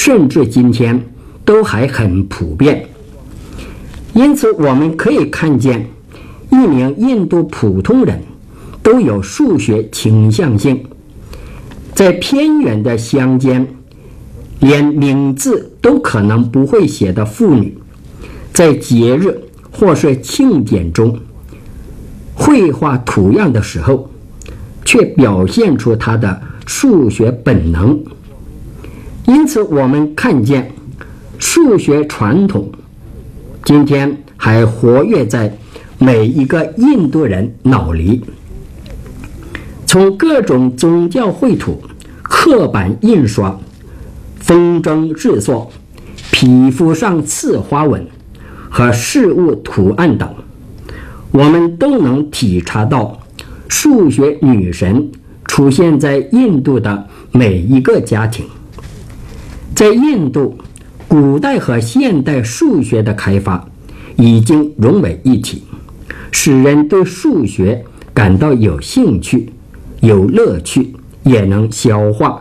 甚至今天都还很普遍。因此我们可以看见一名印度普通人都有数学倾向性。在偏远的乡间，连名字都可能不会写的妇女，在节日或是庆典中绘画图样的时候，却表现出她的数学本能。因此我们看见数学传统今天还活跃在每一个印度人脑里。从各种宗教绘图、刻板印刷、风筝制作、皮肤上刺花纹和事物图案等，我们都能体察到数学女神出现在印度的每一个家庭。在印度，古代和现代数学的开发已经融为一体，使人对数学感到有兴趣、有乐趣，也能消化。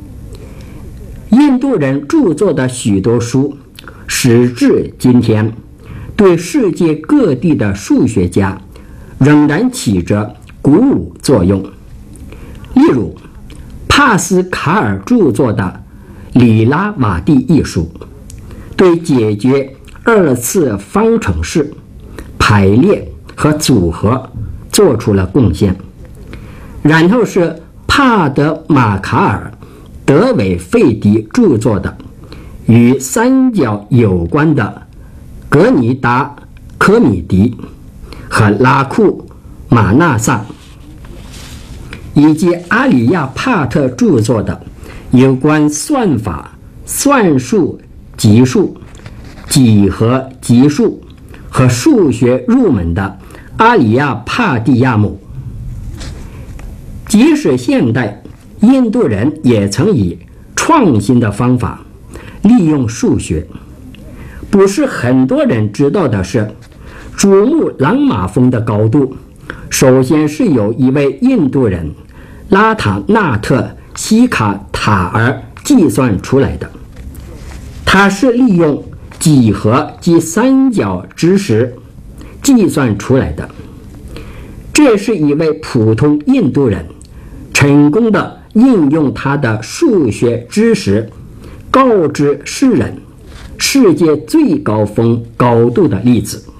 印度人著作的许多书，时至今天，对世界各地的数学家仍然起着鼓舞作用。例如，帕斯卡尔著作的里拉瓦蒂一书，对解决二次方程式、排列和组合做出了贡献。然后是帕德马卡尔德韦费迪著作的与三角有关的格尼达科米迪和拉库马纳萨，以及阿里亚帕特著作的有关算法、算术、级数、几何级数和数学入门的阿里亚帕蒂亚姆。即使现代，印度人也曾以创新的方法利用数学。不是很多人知道的是，珠穆朗玛峰的高度首先是由一位印度人拉塔纳特西卡塔尔计算出来的。他是利用几何及三角知识计算出来的。这是一位普通印度人成功的应用他的数学知识告知世人世界最高峰高度的例子。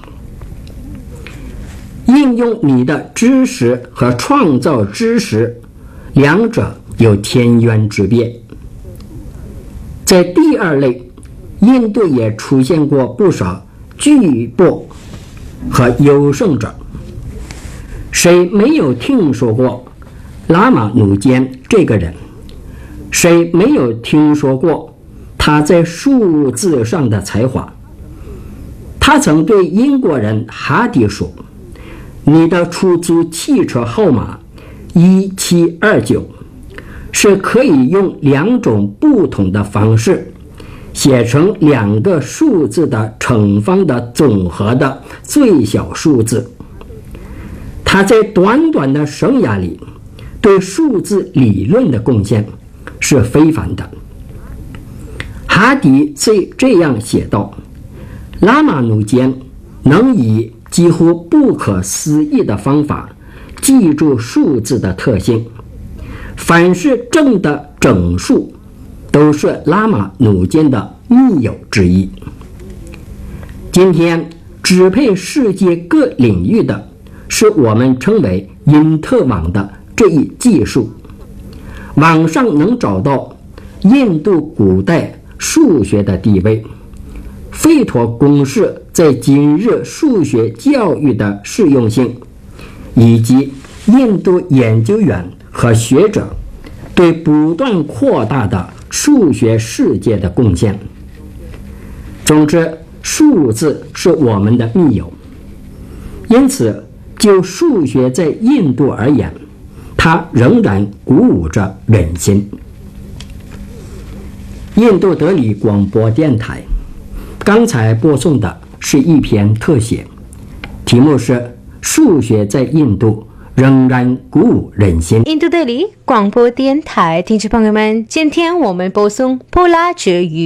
应用你的知识和创造知识，两者有天渊之别。在第二类，印度也出现过不少巨擘和优胜者。谁没有听说过拉玛努坚这个人？谁没有听说过他在数字上的才华？他曾对英国人哈迪说：“你的出租汽车号码1729是可以用两种不同的方式写成两个数字的乘方的总和的最小数字。”他在短短的生涯里对数字理论的贡献是非凡的。哈迪这样写道：拉玛努坚能以几乎不可思议的方法记住数字的特性，凡是正的整数都是拉玛努坚的密友之一。今天支配世界各领域的是我们称为因特网的这一技术。网上能找到印度古代数学的地位，费陀公式在今日数学教育的适用性，以及印度研究员和学者对不断扩大的数学世界的贡献。总之，数字是我们的密友。因此，就数学在印度而言，它仍然鼓舞着人心。印度德里广播电台刚才播送的是一篇特写，题目是数学在印度仍然鼓舞人心。 印度德里广播电台听众朋友们，今天我们播送普拉哲语